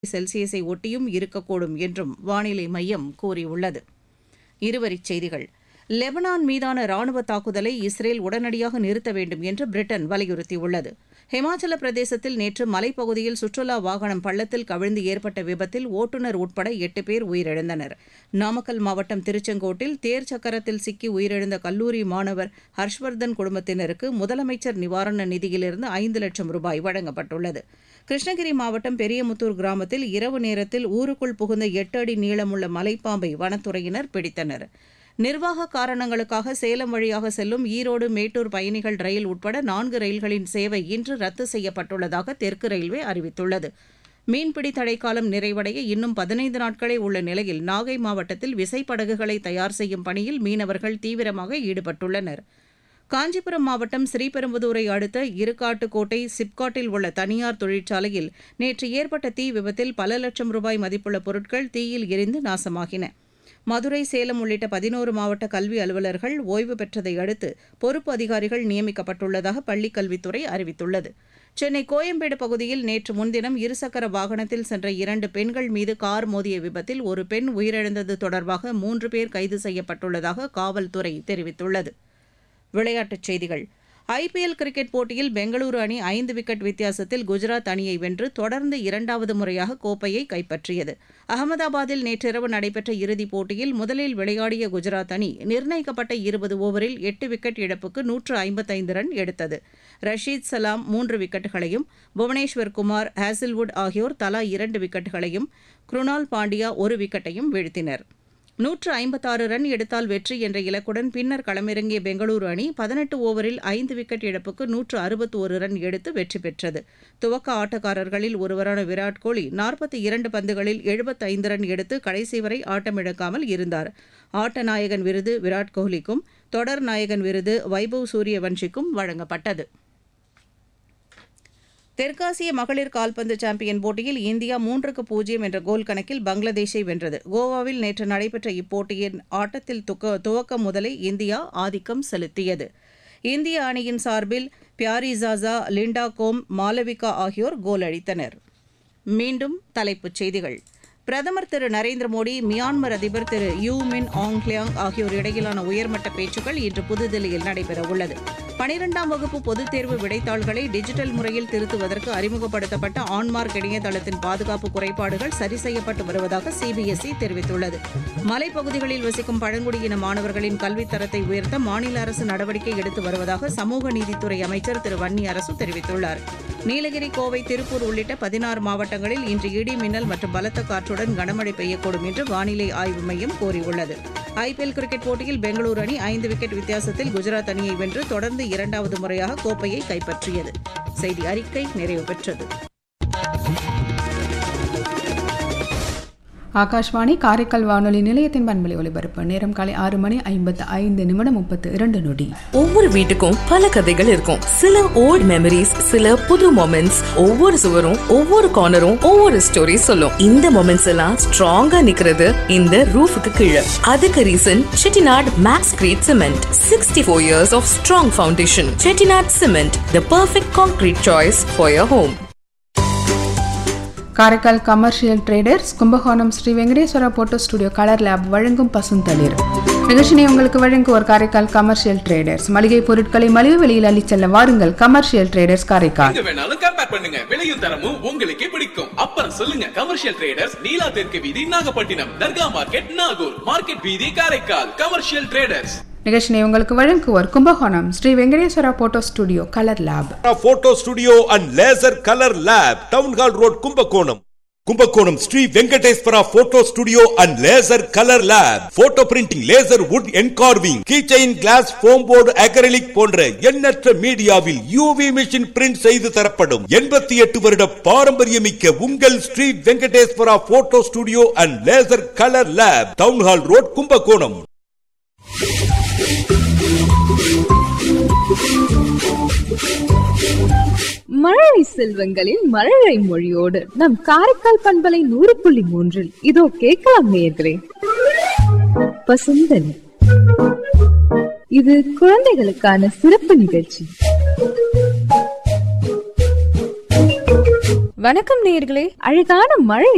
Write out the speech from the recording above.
செல்சியஸை ஒட்டியும் இருக்கக்கூடும் என்றும் வானிலை மையம் கூறியுள்ளது. இருவரிச் செய்திகள். லெபனான் மீதான ராணுவ தாக்குதலை இஸ்ரேல் உடனடியாக நிறுத்த வேண்டும் என்று பிரிட்டன் வலியுறுத்தியுள்ளது. ஹிமாச்சல பிரதேசத்தில் நேற்று மலைப்பகுதியில் சுற்றுலா வாகனம் பள்ளத்தில் கவிழ்ந்து ஏற்பட்ட விபத்தில் ஓட்டுநர் உட்பட 8 பேர் உயிரிழந்தனர். நாமக்கல் மாவட்டம் திருச்செங்கோட்டில் தேர் சக்கரத்தில் சிக்கி உயிரிழந்த கல்லூரி மாணவர் ஹர்ஷ்வர்தன் குடும்பத்தினருக்கு முதலமைச்சர் நிவாரண நிதியிலிருந்து 5 லட்சம் ரூபாய் வழங்கப்பட்டுள்ளது. கிருஷ்ணகிரி மாவட்டம் பெரியமுத்தூர் கிராமத்தில் இரவு நேரத்தில் ஊருக்குள் புகுந்த 8 அடி நீளமுள்ள மலைப்பாம்பை வனத்துறையினர் பிடித்தனர். நிர்வாக காரணங்களுக்காக சேலம் வழியாக செல்லும் ஈரோடு மேட்டூர் பயணிகள் ரயில் உட்பட 4 ரயில்களின் சேவை இன்று ரத்து செய்யப்பட்டுள்ளதாக தெற்கு ரயில்வே அறிவித்துள்ளது. மீன்பிடி தடைக்காலம் நிறைவடைய இன்னும் 15 நாட்களே உள்ள நிலையில் நாகை மாவட்டத்தில் விசைப்படகுகளை தயார் செய்யும் பணியில் மீனவர்கள் தீவிரமாக ஈடுபட்டுள்ளனர். காஞ்சிபுரம் மாவட்டம் ஸ்ரீபெரும்புதூரை அடுத்த இருக்காட்டுக்கோட்டை சிப்காட்டில் உள்ள தனியார் தொழிற்சாலையில் நேற்று ஏற்பட்ட தீ விபத்தில் பல லட்சம் ரூபாய் மதிப்புள்ள பொருட்கள் தீயில் எரிந்து நாசமாகின. மதுரை, சேலம் உள்ளிட்ட 11 மாவட்ட கல்வி அலுவலர்கள் ஓய்வு பெற்றதை அடுத்து பொறுப்பு அதிகாரிகள் நியமிக்கப்பட்டுள்ளதாக பள்ளிக் கல்வித்துறை அறிவித்துள்ளது. சென்னை கோயம்பேடு பகுதியில் நேற்று முன்தினம் இருசக்கர வாகனத்தில் சென்ற 2 பெண்கள் மீது கார் மோதிய விபத்தில் ஒரு பெண் உயிரிழந்தது தொடர்பாக 3 பேர் கைது செய்யப்பட்டுள்ளதாக காவல்துறை தெரிவித்துள்ளது. விளையாட்டுச் செய்திகள். ஐபிஎல் கிரிக்கெட் போட்டியில் பெங்களூரு அணி 5 விக்கெட் வித்தியாசத்தில் குஜராத் அணியை வென்று தொடர்ந்து 2வது முறையாக கோப்பையை கைப்பற்றியது. அகமதாபாத்தில் நேற்றிரவு நடைபெற்ற இறுதிப் போட்டியில் முதலில் விளையாடிய குஜராத் அணி நிர்ணயிக்கப்பட்ட 20 ஓவரில் 8 விக்கெட் இழப்புக்கு 155 ரன் எடுத்தது. ரஷீத் சலாம் 3 விக்கெட்டுகளையும், புவனேஸ்வர் குமார், ஹேசில்வுட் ஆகியோர் தலா 2 விக்கெட்டுகளையும், குருணால் பாண்டியா 1 விக்கெட்டையும் வீழ்த்தினர். 156 ரன் எடுத்தால் வெற்றி என்ற இலக்குடன் பின்னர் களமிறங்கிய பெங்களூரு அணி 18 ஓவரில் 5 விக்கெட் இழப்புக்கு 161 ரன் எடுத்து வெற்றி பெற்றது. துவக்க ஆட்டக்காரர்களில் ஒருவரான விராட் கோலி 42 பந்துகளில் 75 ரன் எடுத்து கடைசி வரை ஆட்டமிழக்காமல் இருந்தார். ஆட்ட நாயகன் விருது விராட் கோலிக்கும், தொடர் நாயகன் விருது வைபவ் சூரியவன்ஷிக்கும் வழங்கப்பட்டது. தெற்காசிய மகளிர் கால்பந்து சாம்பியன் போட்டியில் இந்தியா 3-0 என்ற கோல் கணக்கில் பங்களாதேஷை வென்றது. கோவாவில் நேற்று நடைபெற்ற இப்போட்டியின் ஆட்டத்தில் துவக்கம் முதலே இந்தியா ஆதிக்கம் செலுத்தியது. இந்திய அணியின் சார்பில் பியாரிசாசா, லிண்டா கோம், மாலவிகா ஆகியோர் கோல் அடித்தனர். மீண்டும் தலைப்புச் செய்திகள். பிரதமர் திரு நரேந்திர மோடி, மியான்மர் அதிபர் திரு யூ மின் ஆங் ஹ்லியாங் ஆகியோர் இடையிலான உயர்மட்ட பேச்சுக்கள் இன்று புதுதில்லியில் நடைபெறவுள்ளது. 12ஆம் வகுப்பு பொதுத் தேர்வு விடைத்தாள்களை டிஜிட்டல் முறையில் திருத்துவதற்கு அறிமுகப்படுத்தப்பட்ட ஆன்மார்க் இணையதளத்தின் பாதுகாப்பு குறைபாடுகள் சரி செய்யப்பட்டு வருவதாக சிபிஎஸ்இ தெரிவித்துள்ளது. மலைப்பகுதிகளில் வசிக்கும் பழங்குடியின மாணவர்களின் கல்வித் தரத்தை உயர்த்த மாநில அரசு நடவடிக்கை எடுத்து வருவதாக சமூக நீதித்துறை அமைச்சர் திரு வன்னி அரசு தெரிவித்துள்ளார். நீலகிரி, கோவை, திருப்பூர் உள்ளிட்ட 16 மாவட்டங்களில் இன்று இடி, மின்னல் மற்றும் பலத்த காற்றுடன் கனமழை பெய்யக்கூடும் என்று வானிலை ஆய்வு மையம் கூறியுள்ளது. ஐபிஎல் கிரிக்கெட் போட்டியில் பெங்களூரு அணி 5 விக்கெட் வித்தியாசத்தில் குஜராத் அணியை வென்று தொடர்ந்து 2வது முறையாக கோப்பையை கைப்பற்றியது. செய்தி அறிக்கை நிறைவு பெற்றது. ஆகாஷ்வாணி காரைக்கால் வானொலி நிலையத்தின் பண்பலை ஒலிபரப்பு நேரம் காலை 6:55:32 ஒவ்வொரு வீட்டுக்கும் பல கதைகள் இருக்கும். சில ஓல்ட் மெமரிஸ், சில புது மொமெண்ட்ஸ். ஒவ்வொரு சுவரும், ஒவ்வொரு கார்னரும் ஒவ்வொரு ஸ்டோரி சொல்லும். இந்த மொமெண்ட்ஸ் எல்லாம் ஸ்ட்ராங்கா நிக்கிறது இந்த ரூஃபுக்கு கீழே. அதுக்கு reason Chettinad maths great cement. 64 years of strong foundation. Chettinad cement, the perfect concrete choice for your home. Karaikal commercial traders, Kumbakonam Sri Venkateswara photo studio, colour lab வழங்கும் பசுந்தளிர் நிகழ்ச்சியை உங்களுக்கு வழங்குவோர் காரைக்கால் கமர்ஷியல் ட்ரேடர்ஸ். மளிகை பொருட்களை மலிவு விலையில் அள்ளிச் செல்ல வாருங்கள். Commercial traders Karaikal. விலையும் தரமும் உங்களுக்கே பிடிக்கும். அப்புறம் சொல்லுங்க. கமர்ஷியல் ட்ரேடர்ஸ், நீலா தெற்கு வீதி, நாகப்பட்டினம். தர்கா மார்க்கெட், நாகூர் மார்க்கெட் வீதி, காரைக்கால். Commercial traders. நிகழ்ச்சியை உங்களுக்கு வழங்குவோர் Kumbakonam Sri Venkateswara photo studio, colour lab. Photo studio and laser colour lab, town hall road, Kumbakonam. Kumbakonam Sri Venkateswara photo studio and laser colour lab. Photo printing, laser would engraving, keychain, class, foam board, acrylic போன்ற எண்ணற்ற மீடியாவில் UV machine print செய்து தரப்படும். 88 வருட பாரம்பரியமிக்க உங்கள் Sri Venkateswara photo studio and laser colour lab, town hall road, Kumbakonam. மழலை செல்வங்களின் மழலை மொழியோடு நம் காரைக்கால் பண்பலை 100.3 இதோ கேட்கலாம் நேயர்களே. பசுந்தன், இது குழந்தைகளுக்கான சிறப்பு நிகழ்ச்சி. வணக்கம் நேயர்களே. அழகான மழை